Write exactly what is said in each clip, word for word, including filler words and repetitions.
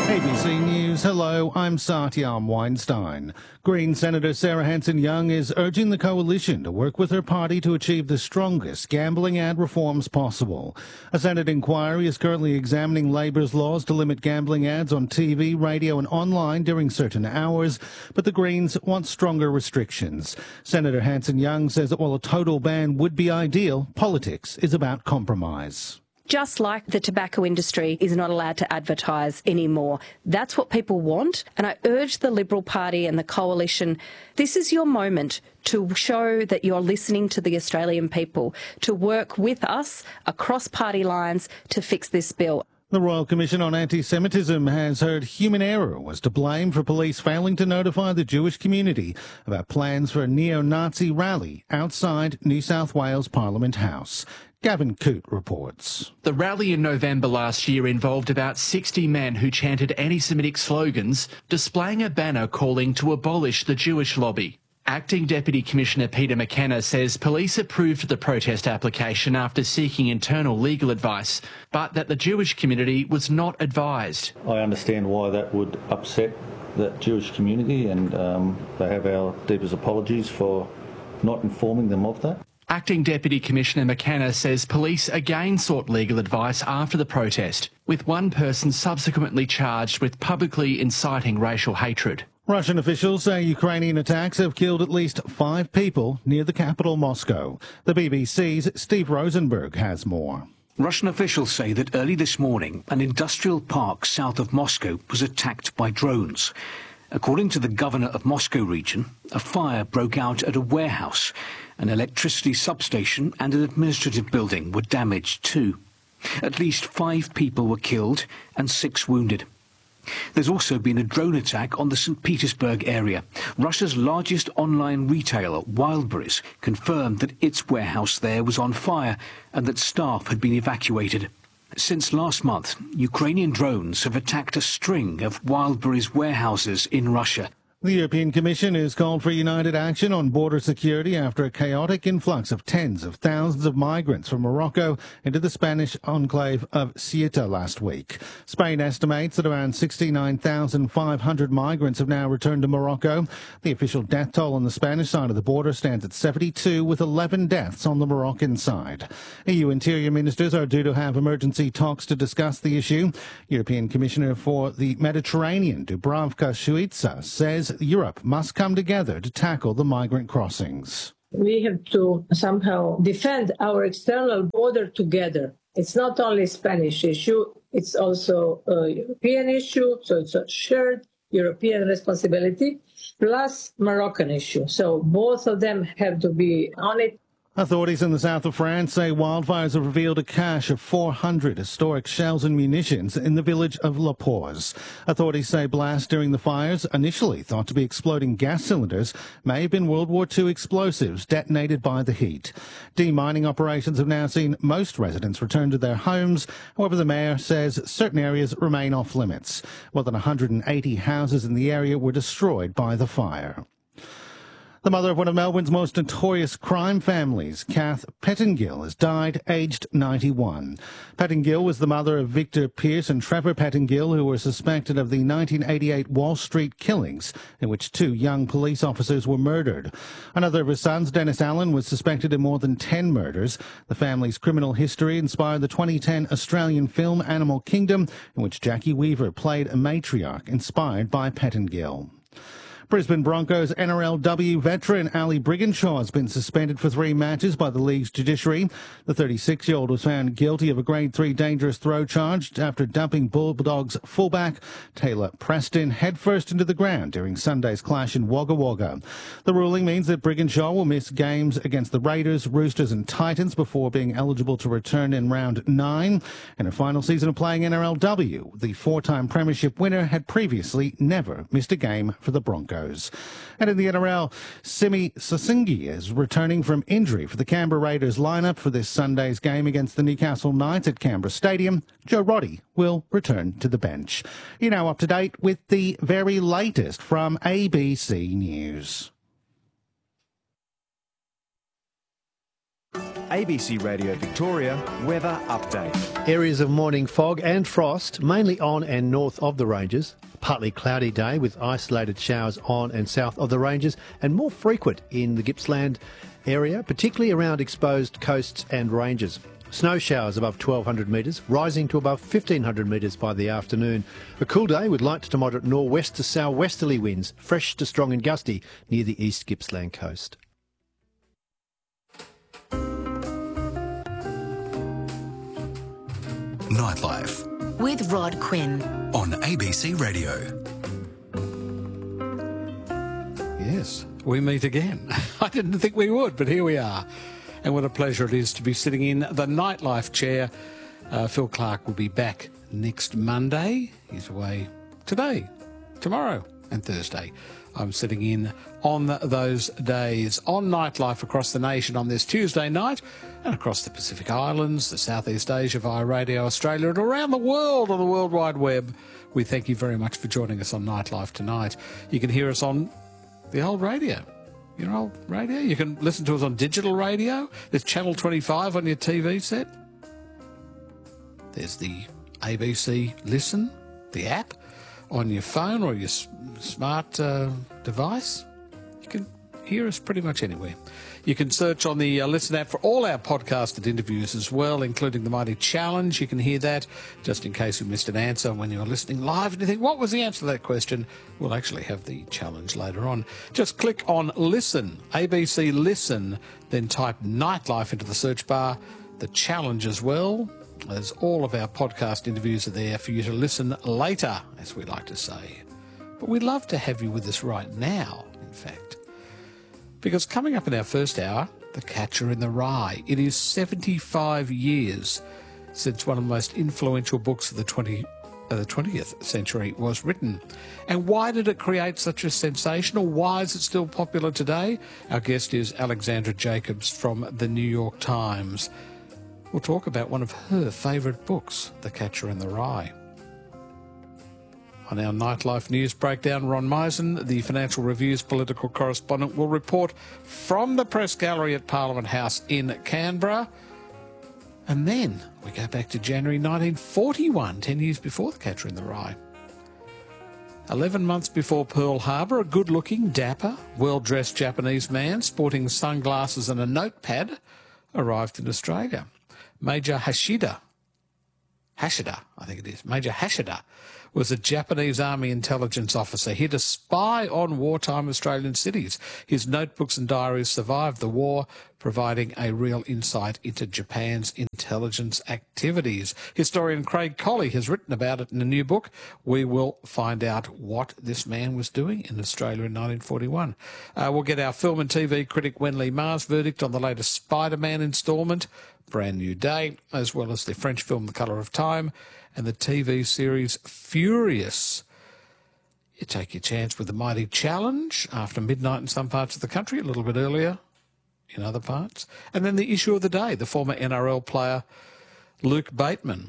A B C News, hello, I'm Satyam Weinstein. Green Senator Sarah Hanson-Young is urging the coalition to work with her party to achieve the strongest gambling ad reforms possible. A Senate inquiry is currently examining Labor's laws to limit gambling ads on T V, radio and online during certain hours, but the Greens want stronger restrictions. Senator Hanson-Young says that while a total ban would be ideal, politics is about compromise. Just like the tobacco industry is not allowed to advertise anymore. That's what people want. And I urge the Liberal Party and the coalition, this is your moment to show that you're listening to the Australian people, to work with us across party lines to fix this bill. The Royal Commission on Anti-Semitism has heard human error was to blame for police failing to notify the Jewish community about plans for a neo-Nazi rally outside New South Wales Parliament House. Gavin Coote reports. The rally in November last year involved about sixty men who chanted anti-Semitic slogans, displaying a banner calling to abolish the Jewish lobby. Acting Deputy Commissioner Peter McKenna says police approved the protest application after seeking internal legal advice, but that the Jewish community was not advised. I understand why that would upset the Jewish community, and um, they have our deepest apologies for not informing them of that. Acting Deputy Commissioner McKenna says police again sought legal advice after the protest, with one person subsequently charged with publicly inciting racial hatred. Russian officials say Ukrainian attacks have killed at least five people near the capital, Moscow. The B B C's Steve Rosenberg has more. Russian officials say that early this morning, an industrial park south of Moscow was attacked by drones. According to the governor of Moscow region, a fire broke out at a warehouse. An electricity substation and an administrative building were damaged too. At least five people were killed and six wounded. There's also been a drone attack on the Saint Petersburg area. Russia's largest online retailer, Wildberries, confirmed that its warehouse there was on fire and that staff had been evacuated. Since last month, Ukrainian drones have attacked a string of Wildberries warehouses in Russia. The European Commission has called for united action on border security after a chaotic influx of tens of thousands of migrants from Morocco into the Spanish enclave of Ceuta last week. Spain estimates that around sixty-nine thousand five hundred migrants have now returned to Morocco. The official death toll on the Spanish side of the border stands at seventy-two, with eleven deaths on the Moroccan side. E U interior ministers are due to have emergency talks to discuss the issue. European Commissioner for the Mediterranean, Dubravka Šuica, says Europe must come together to tackle the migrant crossings. We have to somehow defend our external border together. It's not only a Spanish issue, it's also a European issue, so it's a shared European responsibility, plus Moroccan issue. So both of them have to be on it. Authorities in the south of France say wildfires have revealed a cache of four hundred historic shells and munitions in the village of La Pause. Authorities say blasts during the fires, initially thought to be exploding gas cylinders, may have been World War Two explosives detonated by the heat. Demining operations have now seen most residents return to their homes. However, the mayor says certain areas remain off limits. More than one hundred eighty houses in the area were destroyed by the fire. The mother of one of Melbourne's most notorious crime families, Kath Pettingill, has died aged ninety-one. Pettingill was the mother of Victor Pearce and Trevor Pettingill, who were suspected of the nineteen eighty-eight Wall Street killings, in which two young police officers were murdered. Another of her sons, Dennis Allen, was suspected in more than ten murders. The family's criminal history inspired the twenty ten Australian film Animal Kingdom, in which Jackie Weaver played a matriarch inspired by Pettingill. Brisbane Broncos N R L W veteran Ali Brigginshaw has been suspended for three matches by the league's judiciary. The thirty-six-year-old was found guilty of a Grade three dangerous throw charge after dumping Bulldogs fullback Taylor Preston headfirst into the ground during Sunday's clash in Wagga Wagga. The ruling means that Brigginshaw will miss games against the Raiders, Roosters and Titans before being eligible to return in round nine. In her final season of playing N R L W, the four-time premiership winner had previously never missed a game for the Broncos. And in the N R L, Simi Sasingi is returning from injury for the Canberra Raiders lineup for this Sunday's game against the Newcastle Knights at Canberra Stadium. Joe Roddy will return to the bench. You're now up to date with the very latest from A B C News. A B C Radio Victoria weather update. Areas of morning fog and frost, mainly on and north of the ranges. Partly cloudy day with isolated showers on and south of the ranges and more frequent in the Gippsland area, particularly around exposed coasts and ranges. Snow showers above twelve hundred metres, rising to above fifteen hundred metres by the afternoon. A cool day with light to moderate nor'west to sou'westerly winds, fresh to strong and gusty near the East Gippsland coast. Nightlife with Rod Quinn on A B C Radio. Yes, we meet again. I didn't think we would, but here we are. And what a pleasure it is to be sitting in the Nightlife chair. Uh, Phil Clark will be back next Monday. He's away today, tomorrow and Thursday. I'm sitting in on those days on Nightlife across the nation on this Tuesday night and across the Pacific Islands, the Southeast Asia via Radio Australia and around the world on the World Wide Web. We thank you very much for joining us on Nightlife tonight. You can hear us on the old radio. Your old radio. You can listen to us on digital radio. There's Channel twenty-five on your T V set. There's the A B C Listen, the app, on your phone or your smart uh, device. You can hear us pretty much anywhere. You can search on the uh, Listen app for all our podcasted interviews as well, including the Mighty Challenge. You can hear that just in case you missed an answer when you were listening live and you think, what was the answer to that question? We'll actually have the challenge later on. Just click on Listen, A B C Listen, then type Nightlife into the search bar. The challenge as well, as all of our podcast interviews are there for you to listen later, as we like to say. But we'd love to have you with us right now, in fact. Because coming up in our first hour, The Catcher in the Rye. It is seventy-five years since one of the most influential books of the twentieth century was written. And why did it create such a sensation, or why is it still popular today? Our guest is Alexandra Jacobs from the New York Times. We'll talk about one of her favourite books, The Catcher in the Rye. On our Nightlife News Breakdown, Ron Meisen, the Financial Review's political correspondent, will report from the Press Gallery at Parliament House in Canberra. And then we go back to January nineteen forty-one, ten years before The Catcher in the Rye. Eleven months before Pearl Harbor, a good-looking, dapper, well-dressed Japanese man sporting sunglasses and a notepad arrived in Australia. Major Hashida, Hashida, I think it is, Major Hashida, was a Japanese Army intelligence officer here to spy on wartime Australian cities. His notebooks and diaries survived the war, providing a real insight into Japan's intelligence activities. Historian Craig Colley has written about it in a new book. We will find out what this man was doing in Australia in nineteen forty-one. Uh, we'll get our film and T V critic Wenley Ma's verdict on the latest Spider-Man instalment, Brand New Day, as well as the French film The Colour of Time, and the T V series Furious. You take your chance with the Mighty Challenge after midnight in some parts of the country, a little bit earlier in other parts. And then the issue of the day, the former N R L player Luke Bateman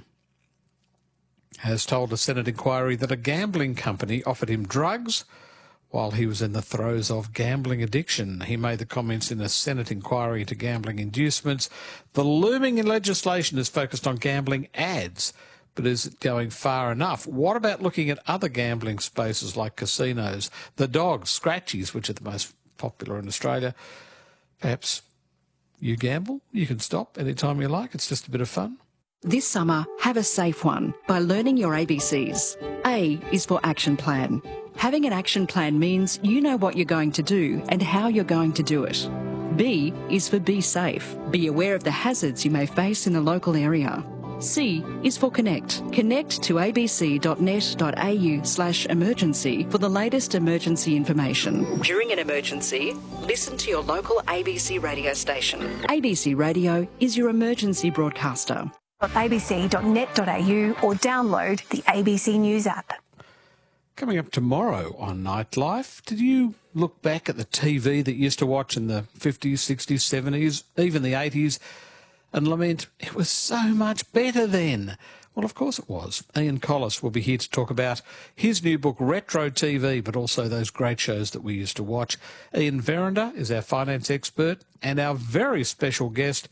has told a Senate inquiry that a gambling company offered him drugs while he was in the throes of gambling addiction. He made the comments in a Senate inquiry into gambling inducements. The looming legislation is focused on gambling ads, but is it going far enough? What about looking at other gambling spaces like casinos, the dogs, scratchies, which are the most popular in Australia? Perhaps you gamble, you can stop anytime you like. It's just a bit of fun. This summer, have a safe one by learning your A B Cs. A is for action plan. Having an action plan means you know what you're going to do and how you're going to do it. B is for be safe. Be aware of the hazards you may face in the local area. C is for connect. Connect to abc.net.au slash emergency for the latest emergency information. During an emergency, listen to your local A B C radio station. A B C Radio is your emergency broadcaster. a b c dot net dot a u or download the A B C News app. Coming up tomorrow on Nightlife, did you look back at the T V that you used to watch in the fifties, sixties, seventies, even the eighties, and lament it was so much better then? Well, of course it was. Ian Collis will be here to talk about his new book, Retro T V, but also those great shows that we used to watch. Ian Verinder is our finance expert, and our very special guest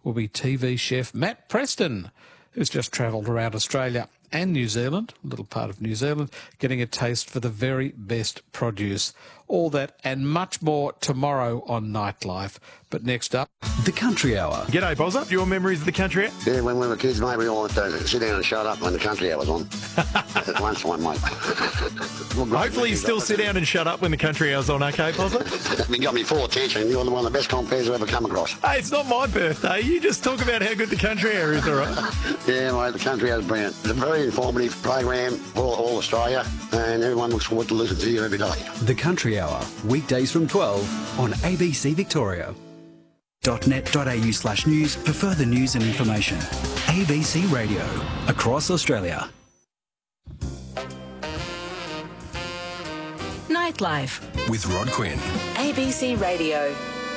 will be T V chef Matt Preston, who's just travelled around Australia and New Zealand, a little part of New Zealand, getting a taste for the very best produce. All that and much more tomorrow on Nightlife. But next up, The Country Hour. G'day, Bozza. Your memories of the Country Hour? Yeah, when we were kids, mate, we all had to sit down and shut up when the Country Hour was on. At lunchtime, mate. Hopefully you still sit down and shut up when the Country Hour's on, okay, Bozza? You got me full attention. You're one of the best compares I've ever come across. Hey, it's not my birthday. You just talk about how good the Country Hour is, all right? Yeah, mate, the Country Hour's brilliant. It's a very informative program for all Australia, and everyone looks forward to listening to you every day. The Country Hour, weekdays from twelve on A B C Victoria. .net.au slash news for further news and information. A B C Radio, across Australia. Nightlife. With Rod Quinn. A B C Radio.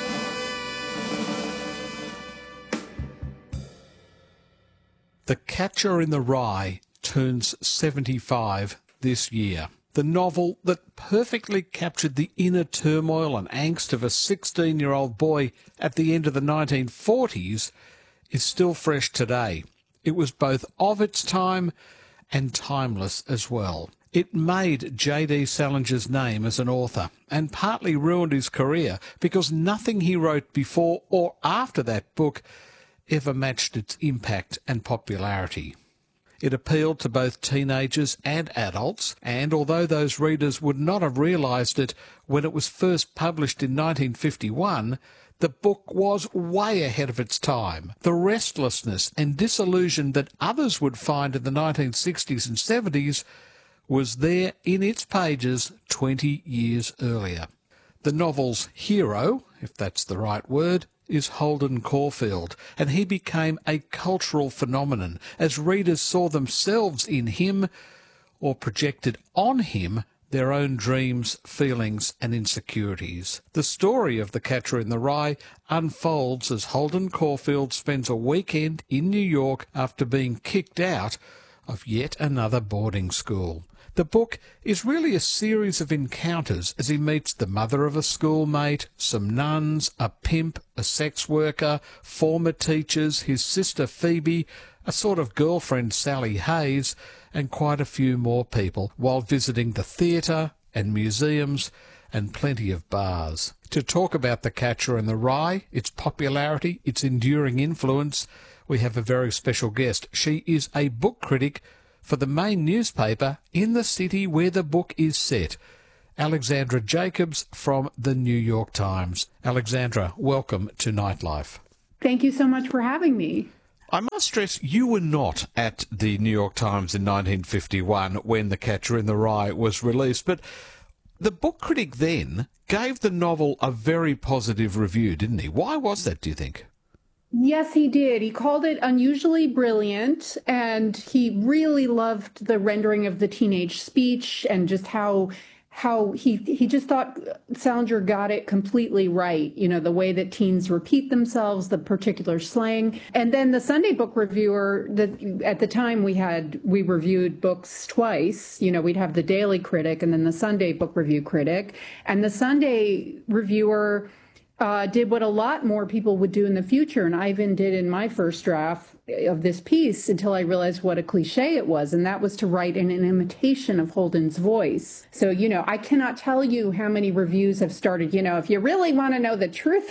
The Catcher in the Rye turns seventy-five this year. The novel that perfectly captured the inner turmoil and angst of a sixteen-year-old boy at the end of the nineteen forties is still fresh today. It was both of its time and timeless as well. It made J D Salinger's name as an author and partly ruined his career because nothing he wrote before or after that book ever matched its impact and popularity. It appealed to both teenagers and adults, and although those readers would not have realised it when it was first published in nineteen fifty-one, the book was way ahead of its time. The restlessness and disillusion that others would find in the nineteen sixties and seventies was there in its pages twenty years earlier. The novel's hero, if that's the right word, is Holden Caulfield, and he became a cultural phenomenon as readers saw themselves in him or projected on him their own dreams, feelings and insecurities. The story of The Catcher in the Rye unfolds as Holden Caulfield spends a weekend in New York after being kicked out of yet another boarding school. The book is really a series of encounters as he meets the mother of a schoolmate, some nuns, a pimp, a sex worker, former teachers, his sister Phoebe, a sort of girlfriend Sally Hayes, and quite a few more people, while visiting the theatre and museums and plenty of bars. To talk about The Catcher in the Rye, its popularity, its enduring influence, we have a very special guest. She is a book critic for the main newspaper in the city where the book is set. Alexandra Jacobs from the New York Times. Alexandra, welcome to Nightlife. Thank you so much for having me. I must stress you were not at the New York Times in nineteen fifty-one when The Catcher in the Rye was released, but the book critic then gave the novel a very positive review, didn't he? Why was that, do you think? Yes, he did. He called it unusually brilliant, and he really loved the rendering of the teenage speech and just how how he he just thought Salinger got it completely right. You know, the way that teens repeat themselves, the particular slang. And then the Sunday Book Reviewer, that at the time we had, we reviewed books twice. You know, we'd have the Daily Critic and then the Sunday Book Review Critic. And the Sunday Reviewer Uh, did what a lot more people would do in the future, and I even did in my first draft of this piece until I realized what a cliche it was, and that was to write in an imitation of Holden's voice. So, you know, I cannot tell you how many reviews have started, you know, if you really want to know the truth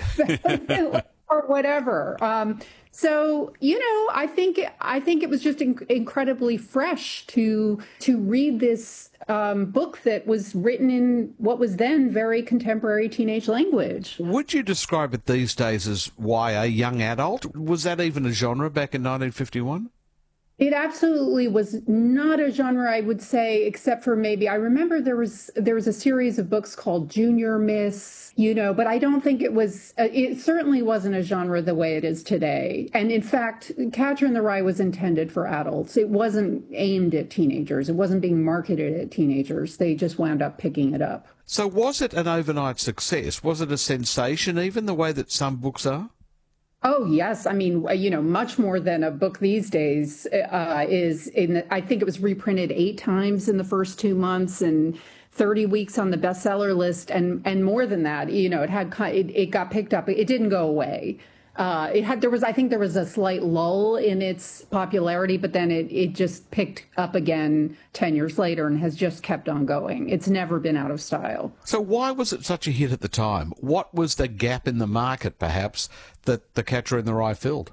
or whatever. Um, so, you know, I think I think it was just in- incredibly fresh to to read this um, book that was written in what was then very contemporary teenage language. Would you describe it these days as Y A, young adult? Was that even a genre back in nineteen fifty-one? It absolutely was not a genre, I would say, except for maybe, I remember there was there was a series of books called Junior Miss, you know, but I don't think it was, it certainly wasn't a genre the way it is today. And in fact, Catcher in the Rye was intended for adults. It wasn't aimed at teenagers. It wasn't being marketed at teenagers. They just wound up picking it up. So was it an overnight success? Was it a sensation, even the way that some books are? Oh, yes. I mean, you know, much more than a book these days uh, is in, the, I think it was reprinted eight times in the first two months and thirty weeks on the bestseller list. And, and more than that, you know, it had, it, it got picked up. It didn't go away. Uh, it had there was I think there was a slight lull in its popularity, but then it, it just picked up again ten years later and has just kept on going. It's never been out of style. So why was it such a hit at the time? What was the gap in the market, perhaps, that The Catcher in the Rye filled?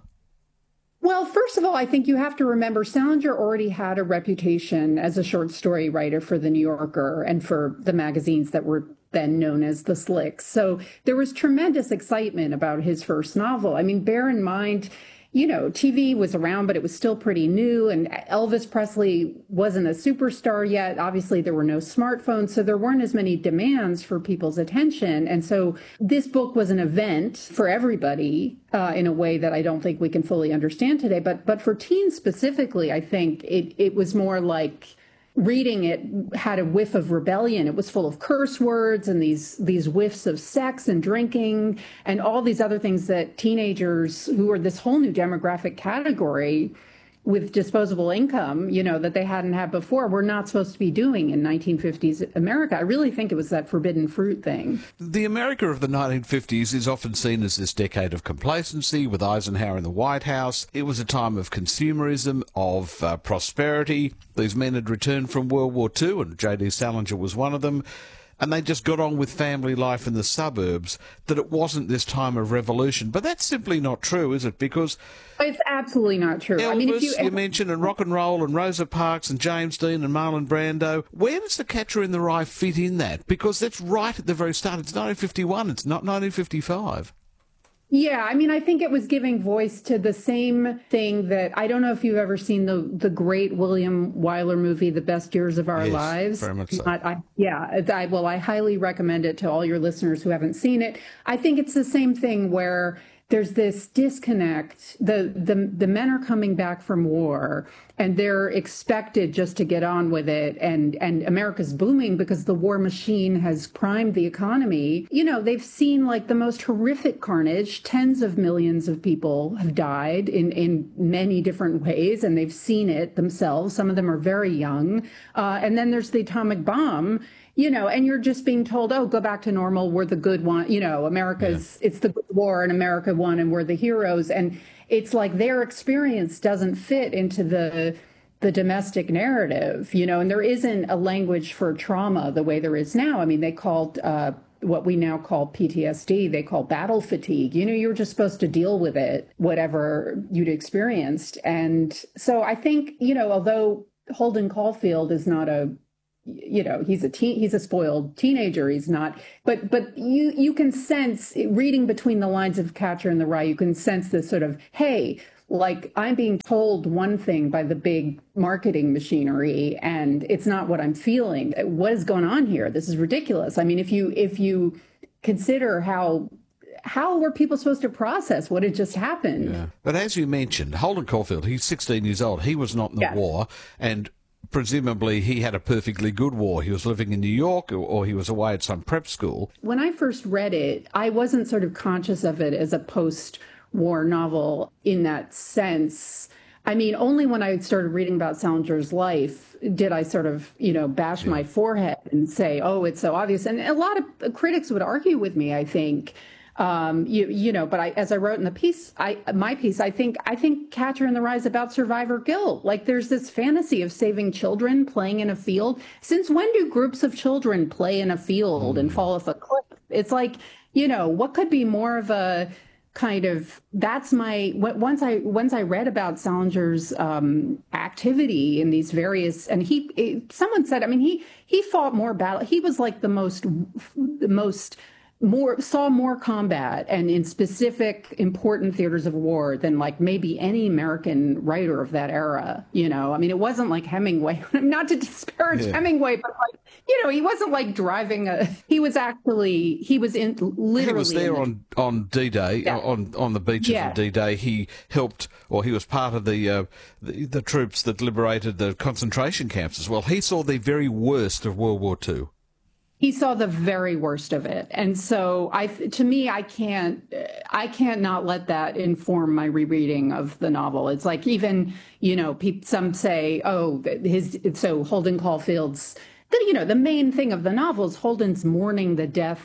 Well, first of all, I think you have to remember Salinger already had a reputation as a short story writer for The New Yorker and for the magazines that were then known as the Slicks. So there was tremendous excitement about his first novel. I mean, bear in mind, you know, T V was around, but it was still pretty new. And Elvis Presley wasn't a superstar yet. Obviously, there were no smartphones, so there weren't as many demands for people's attention. And so this book was an event for everybody uh, in a way that I don't think we can fully understand today. But but for teens specifically, I think it, it was more like reading it had a whiff of rebellion. It was full of curse words and these these whiffs of sex and drinking and all these other things that teenagers, who are this whole new demographic category with disposable income, you know, that they hadn't had before, were not supposed to be doing in nineteen fifties America. I really think it was that forbidden fruit thing. The America of the nineteen fifties is often seen as this decade of complacency with Eisenhower in the White House. It was a time of consumerism, of uh, prosperity. These men had returned from World War Two, and J D Salinger was one of them. And they just got on with family life in the suburbs, that it wasn't this time of revolution. But that's simply not true, is it? Because it's absolutely not true. Elvis, I mean, if you, you mentioned, and rock and roll, and Rosa Parks, and James Dean, and Marlon Brando. Where does The Catcher in the Rye fit in that? Because that's right at the very start. It's nineteen fifty-one. It's not nineteen fifty-five. Yeah, I mean, I think it was giving voice to the same thing that, I don't know if you've ever seen the the great William Wyler movie, The Best Years of Our Yes, Lives. very much so. I, I, yeah, I, well, I highly recommend it to all your listeners who haven't seen it. I think it's the same thing where there's this disconnect. The, the the men are coming back from war and they're expected just to get on with it. And, and America's booming because the war machine has primed the economy. You know, they've seen like the most horrific carnage. Tens of millions of people have died in, in many different ways, and they've seen it themselves. Some of them are very young. Uh, and then there's the atomic bomb. You know, and you're just being told, oh, go back to normal. We're the good one. You know, America's, yeah. It's the good war and America won and we're the heroes. And it's like their experience doesn't fit into the the domestic narrative, you know, and there isn't a language for trauma the way there is now. I mean, they called uh, what we now call P T S D, they call battle fatigue. You know, you're just supposed to deal with it, whatever you'd experienced. And so I think, you know, although Holden Caulfield is not a you know, he's a teen, he's a spoiled teenager. He's not, but, but you, you can sense reading between the lines of Catcher in the Rye, you can sense this sort of, hey, like I'm being told one thing by the big marketing machinery and it's not what I'm feeling. What is going on here? This is ridiculous. I mean, if you, if you consider how How were people supposed to process what had just happened? Yeah. But as you mentioned, Holden Caulfield, he's sixteen years old. He was not in the yeah. war, and presumably he had a perfectly good war. He was living in New York, or, or he was away at some prep school. When I first read it, I wasn't sort of conscious of it as a post-war novel in that sense. I mean, only when I started reading about Salinger's life did I sort of, you know, bash yeah. my forehead and say, oh, it's so obvious. And a lot of critics would argue with me, I think. Um, you, you know, but I, as I wrote in the piece, I, my piece, I think, I think Catcher in the Rye is about survivor guilt. Like there's this fantasy of saving children playing in a field. Since when do groups of children play in a field and fall off a cliff? It's like, you know, what could be more of a kind of, that's my, once I, once I read about Salinger's, um, activity in these various, and he, it, someone said, I mean, he, he fought more battle. He was like the most, the most, more saw more combat and in specific important theaters of war than like maybe any American writer of that era. You know, I mean, it wasn't like Hemingway, not to disparage yeah. Hemingway, but like, you know, he wasn't like driving a, he was actually, he was in literally. He was there the, on, on D-Day, yeah. on, on the beaches yeah. of D-Day. He helped, or he was part of the, uh, the, the troops that liberated the concentration camps as well. He saw the very worst of World War Two. He saw the very worst of it. And so I, to me, I can't, I can't not let that inform my rereading of the novel. It's like even, you know, some say, oh, his, so Holden Caulfield's, the, you know, the main thing of the novel is Holden's mourning the death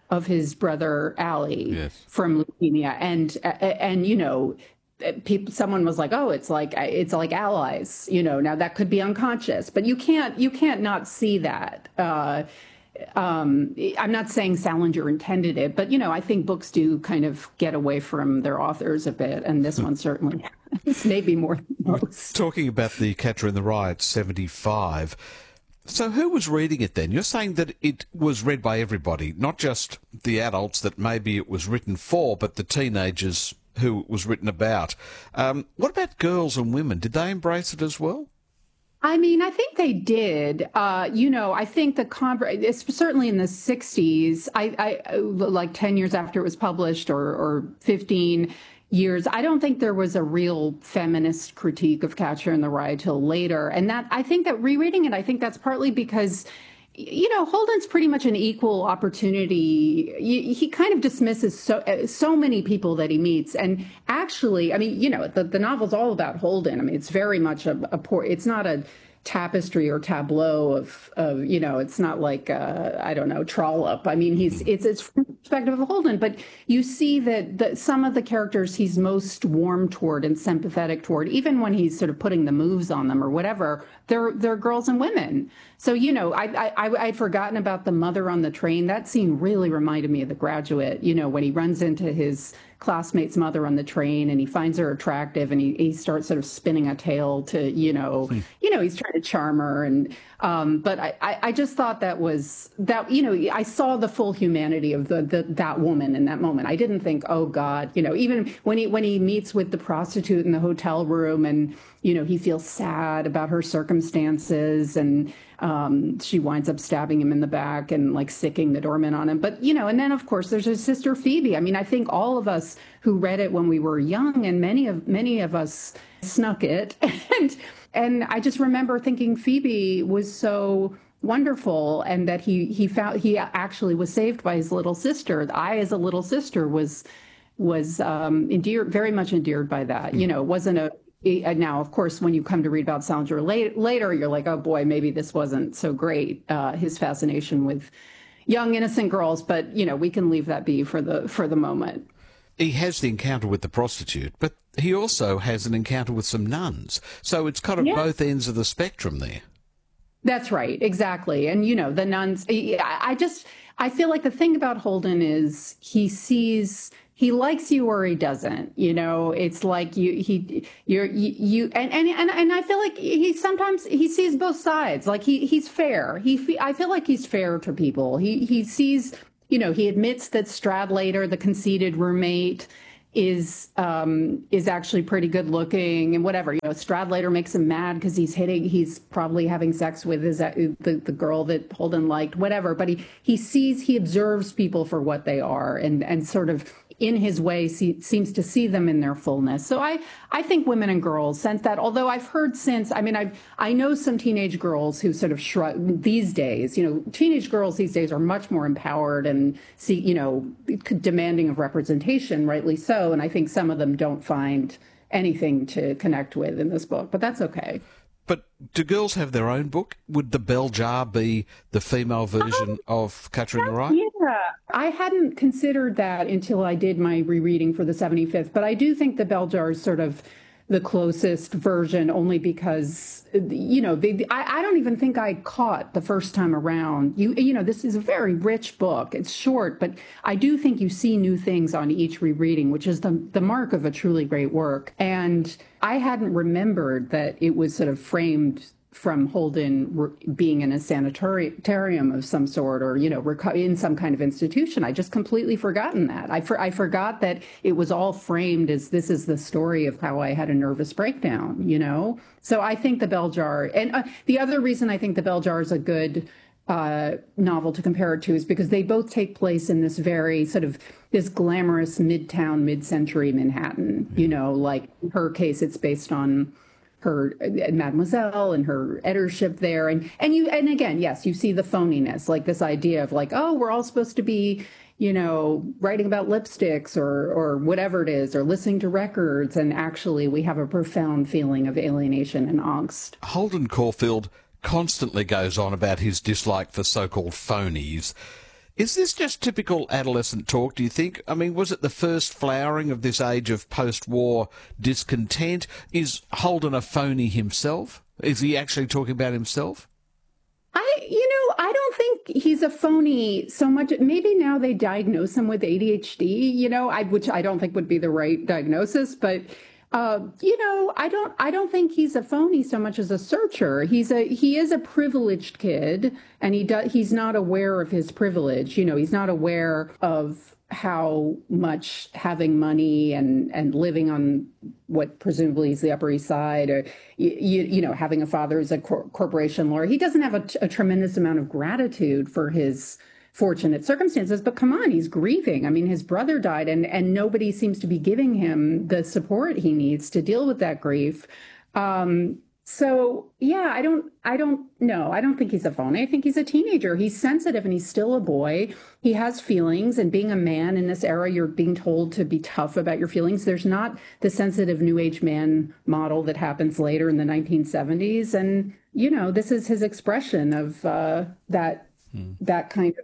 of his brother Ali Yes. from leukemia, and uh, and you know, people. Someone was like, "Oh, it's like it's like allies." You know, now that could be unconscious, but you can't you can't not see that. Uh, um, I'm not saying Salinger intended it, but you know, I think books do kind of get away from their authors a bit, and this one certainly has, maybe more than most. Talking about the Catcher in the Rye at seventy-five. So who was reading it then? You're saying that it was read by everybody, not just the adults that maybe it was written for, but the teenagers who it was written about. Um, what about girls and women? Did they embrace it as well? I mean, I think they did. Uh, you know, I think the con- it's certainly in the sixties, I, I like ten years after it was published, or, or fifteen years. I don't think there was a real feminist critique of Catcher in the Rye till later. And that I think that rereading it, I think that's partly because, you know, Holden's pretty much an equal opportunity. He, he kind of dismisses so so many people that he meets. And actually, I mean, you know, the, the novel's all about Holden. I mean, it's very much a, a poor, it's not a tapestry or tableau of, of you know, it's not like, uh, I don't know, Trollope. I mean, he's it's it's from the perspective of Holden, but you see that the, some of the characters he's most warm toward and sympathetic toward, even when he's sort of putting the moves on them or whatever, they're they're girls and women. So, you know, I, I, I'd forgotten about the mother on the train. That scene really reminded me of The Graduate, you know, when he runs into his classmate's mother on the train and he finds her attractive and he, he starts sort of spinning a tale to, you know, hmm. you know, he's trying to charm her. And um, but I, I just thought that was that, you know, I saw the full humanity of the, the that woman in that moment. I didn't think, oh, God, you know, even when he when he meets with the prostitute in the hotel room and, you know, he feels sad about her circumstances and um, she winds up stabbing him in the back and like sicking the doorman on him. But, you know, and then, of course, there's his sister Phoebe. I mean, I think all of us who read it when we were young, and many of many of us snuck it. And and I just remember thinking Phoebe was so wonderful, and that he he found he actually was saved by his little sister. I, as a little sister, was was um, endeared, very much endeared by that. You know, it wasn't a Now, of course, when you come to read about Salinger later, you're like, oh, boy, maybe this wasn't so great, uh, his fascination with young, innocent girls. But, you know, we can leave that be for the for the moment. He has the encounter with the prostitute, but he also has an encounter with some nuns. So it's kind of yeah. both ends of the spectrum there. That's right. Exactly. And, you know, the nuns, I just, I feel like the thing about Holden is he sees... He likes you or he doesn't, you know, it's like you, he, you're, you, you and, and, and, and I feel like he sometimes, he sees both sides. Like he, he's fair. He, I feel like he's fair to people. He, he sees, you know, he admits that Stradlater, the conceited roommate, is, um, is actually pretty good looking and whatever. You know, Stradlater makes him mad because he's hitting, he's probably having sex with his, the, the girl that Holden liked, whatever. But he, he sees, he observes people for what they are and, and sort of, in his way, see, seems to see them in their fullness. So I, I think women and girls sense that, although I've heard since, I mean, I've, I know some teenage girls who sort of shrug these days, you know, teenage girls these days are much more empowered and see, you know, demanding of representation, rightly so. And I think some of them don't find anything to connect with in this book, but that's okay. But do girls have their own book? Would the Bell Jar be the female version um, of Catcher in the Rye? Yeah, I hadn't considered that until I did my rereading for the seventy-fifth, but I do think the Bell Jar is sort of the closest version, only because, you know, they, I, I don't even think I caught the first time around. You, you know, this is a very rich book. It's short, but I do think you see new things on each rereading, which is the, the mark of a truly great work. And I hadn't remembered that it was sort of framed from Holden being in a sanitarium of some sort, or, you know, in some kind of institution. I just completely forgotten that. I, for, I forgot that it was all framed as this is the story of how I had a nervous breakdown, you know? So I think The Bell Jar, and uh, the other reason I think The Bell Jar is a good uh, novel to compare it to is because they both take place in this very sort of this glamorous midtown, mid-century Manhattan, you know, like in her case, it's based on her Mademoiselle and her editorship there. And, and you, and again, yes, you see the phoniness, like this idea of like, oh, we're all supposed to be, you know, writing about lipsticks or, or whatever it is, or listening to records. And actually we have a profound feeling of alienation and angst. Holden Caulfield constantly goes on about his dislike for so-called phonies. Is this just typical adolescent talk, do you think? I mean, was it the first flowering of this age of post-war discontent? Is Holden a phony himself? Is he actually talking about himself? I, you know, I don't think he's a phony so much. Maybe now they diagnose him with A D H D, you know, I, which I don't think would be the right diagnosis, but Uh, you know, I don't. I don't think he's a phony so much as a searcher. He's a. He is a privileged kid, and he does. He's not aware of his privilege. You know, he's not aware of how much having money and and living on what presumably is the Upper East Side, or you you know, having a father who's a cor- corporation lawyer. He doesn't have a, a tremendous amount of gratitude for his fortunate circumstances, but come on, he's grieving. I mean, his brother died, and and nobody seems to be giving him the support he needs to deal with that grief. Um, so yeah, I don't, I don't know. I don't think he's a phony. I think he's a teenager. He's sensitive, and he's still a boy. He has feelings, and being a man in this era, you're being told to be tough about your feelings. There's not the sensitive new age man model that happens later in the nineteen seventies, and you know, this is his expression of uh, that hmm. that kind of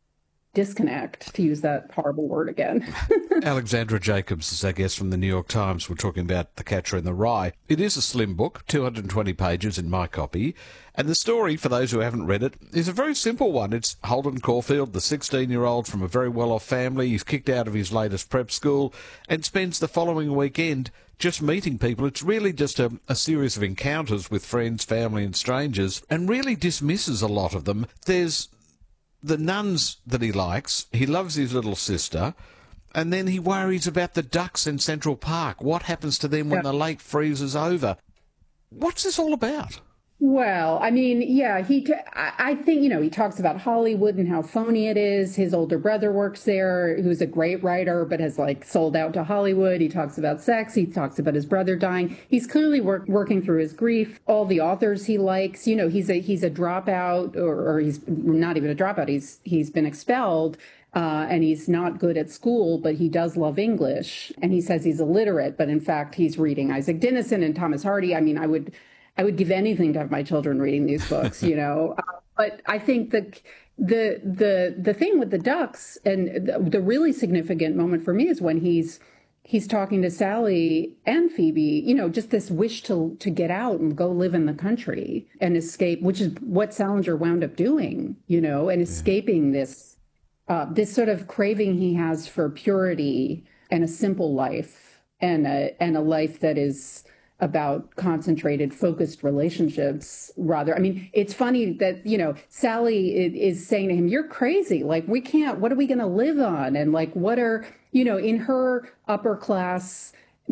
disconnect, to use that horrible word again. Alexandra Jacobs is our guest from the New York Times. We're talking about The Catcher in the Rye. It is a slim book, two hundred twenty pages in my copy, and the story, for those who haven't read it, is a very simple one. It's Holden Caulfield, the sixteen-year-old from a very well-off family. He's kicked out of his latest prep school and spends the following weekend just meeting people. It's really just a, a series of encounters with friends, family and strangers, and really dismisses a lot of them. There's the nuns that he likes, he loves his little sister, and then he worries about the ducks in Central Park. What happens to them when yeah. the lake freezes over? What's this all about? Well, I mean, yeah, he. T- I think, you know, he talks about Hollywood and how phony it is. His older brother works there, who's a great writer, but has, like, sold out to Hollywood. He talks about sex. He talks about his brother dying. He's clearly work, working through his grief. All the authors he likes, you know, he's a he's a dropout, or, or he's not even a dropout. He's he's been expelled. Uh, and he's not good at school, but he does love English. And he says he's illiterate, but in fact, he's reading Isaac Dinesen and Thomas Hardy. I mean, I would... I would give anything to have my children reading these books, you know. Uh, but I think the the the the thing with the ducks, and the, the really significant moment for me, is when he's he's talking to Sally and Phoebe. You know, just this wish to to get out and go live in the country and escape, which is what Salinger wound up doing. You know, and escaping yeah. this uh, this sort of craving he has for purity and a simple life, and a and a life that is about concentrated, focused relationships, rather. I mean, it's funny that, you know, Sally is saying to him, you're crazy. Like, we can't, what are we going to live on? And like, what are, you know, in her upper class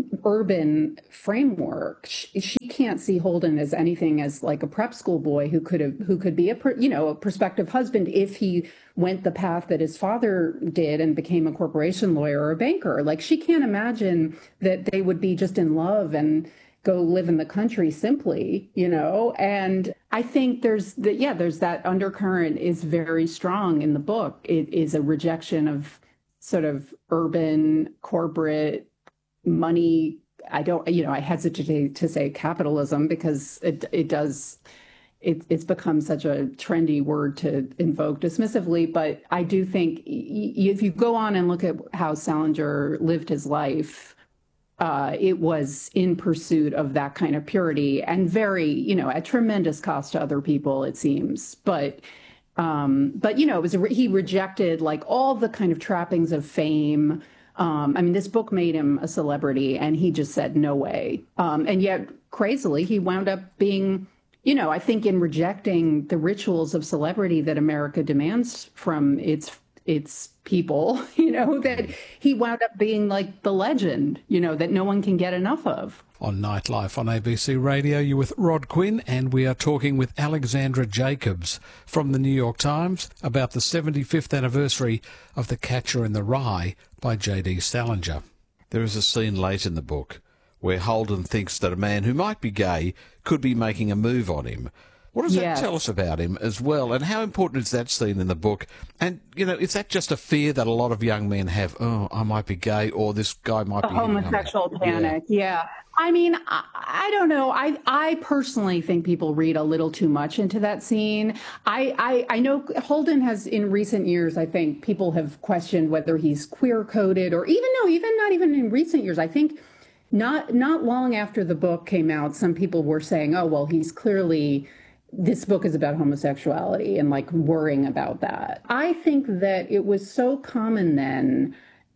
urban framework, she, she can't see Holden as anything as like a prep school boy who could have, who could be a, you know, a prospective husband if he went the path that his father did and became a corporation lawyer or a banker. Like, she can't imagine that they would be just in love and go live in the country simply, you know. And I think there's the, yeah, there's that undercurrent is very strong in the book. It is a rejection of sort of urban corporate money. I don't, you know, I hesitate to say capitalism because it it does, it, it's become such a trendy word to invoke dismissively. But I do think if you go on and look at how Salinger lived his life, Uh, it was in pursuit of that kind of purity, and very, you know, at tremendous cost to other people, it seems. But, um, but you know, it was a, he rejected like all the kind of trappings of fame. Um, I mean, this book made him a celebrity, and he just said no way. Um, and yet, crazily, he wound up being, you know, I think in rejecting the rituals of celebrity that America demands from its its people, you know, that he wound up being like the legend, you know, that no one can get enough of. On Nightlife on A B C Radio, you're with Rod Quinn, and we are talking with Alexandra Jacobs from the New York Times about the seventy-fifth anniversary of The Catcher in the Rye by J D Salinger. There is a scene late in the book where Holden thinks that a man who might be gay could be making a move on him. What does Yes. that tell us about him as well? And how important is that scene in the book? And, you know, is that just a fear that a lot of young men have? Oh, I might be gay, or this guy might A be... homosexual Yeah. panic. Yeah. I mean, I, I don't know. I I personally think people read a little too much into that scene. I, I, I know Holden has, in recent years, I think people have questioned whether he's queer coded, or even no, even not even in recent years. I think not not long after the book came out, some people were saying, oh, well, he's clearly... this book is about homosexuality and like worrying about that. I think that it was so common then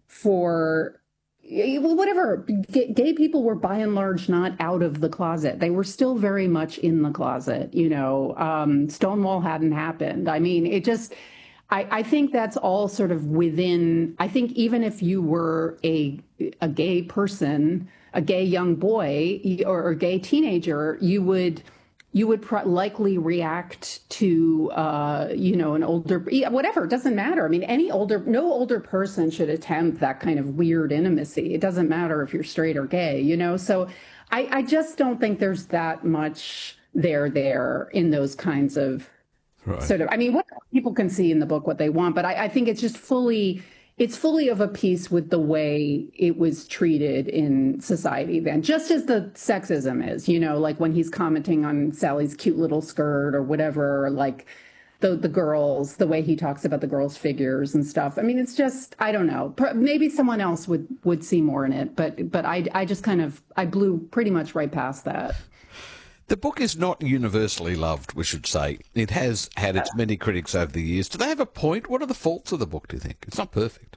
for whatever, gay people were by and large not out of the closet. They were still very much in the closet, you know. Um, Stonewall hadn't happened. I mean, it just, I, I think that's all sort of within, I think even if you were a, a gay person, a gay young boy or a gay teenager, you would... you would pro- likely react to, uh, you know, an older, whatever, it doesn't matter. I mean, any older, no older person should attempt that kind of weird intimacy. It doesn't matter if you're straight or gay, you know? So I, I just don't think there's that much there there in those kinds of right. sort of, I mean, what people can see in the book what they want, but I, I think it's just fully... it's fully of a piece with the way it was treated in society then, just as the sexism is, you know, like when he's commenting on Sally's cute little skirt or whatever, or like the the girls, the way he talks about the girls' figures and stuff. I mean, it's just, I don't know, maybe someone else would, would see more in it, but but I, I just kind of, I blew pretty much right past that. The book is not universally loved, we should say. It has had its many critics over the years. Do they have a point? What are the faults of the book, do you think? It's not perfect.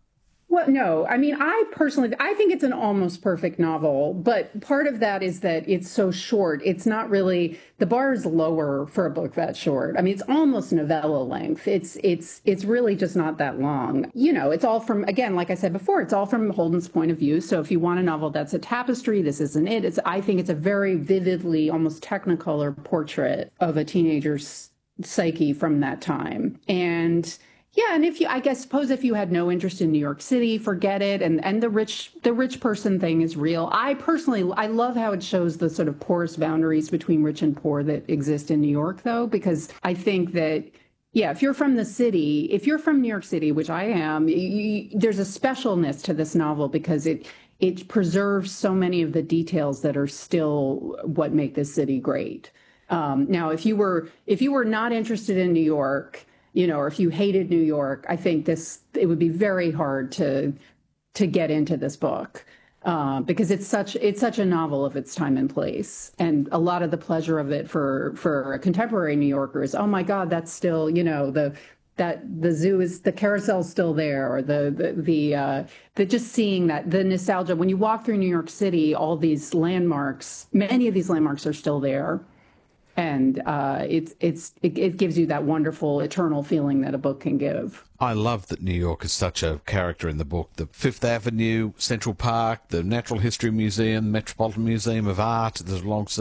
Well, no, I mean, I personally, I think it's an almost perfect novel, but part of that is that it's so short. It's not really, the bar is lower for a book that short. I mean, it's almost novella length. It's, it's, it's really just not that long. You know, it's all from, again, like I said before, it's all from Holden's point of view. So if you want a novel that's a tapestry, this isn't it. It's, I think it's a very vividly, almost technicolor portrait of a teenager's psyche from that time. And yeah, and if you, I guess, suppose if you had no interest in New York City, forget it. And and the rich, the rich person thing is real. I personally, I love how it shows the sort of porous boundaries between rich and poor that exist in New York, though, because I think that, yeah, if you're from the city, if you're from New York City, which I am, you, there's a specialness to this novel because it it preserves so many of the details that are still what make this city great. Um, now, if you were if you were not interested in New York, you know, or if you hated New York, I think this, it would be very hard to to get into this book uh, because it's such it's such a novel of its time and place. And a lot of the pleasure of it for for a contemporary New Yorker is, oh, my God, that's still, you know, the that the zoo is, the carousel's still there, or the the the, uh, the just seeing that, the nostalgia. When you walk through New York City, all these landmarks, many of these landmarks are still there. And uh, it's it's it, it gives you that wonderful eternal feeling that a book can give. I love that New York is such a character in the book. The Fifth Avenue, Central Park, the Natural History Museum, Metropolitan Museum of Art, there's a long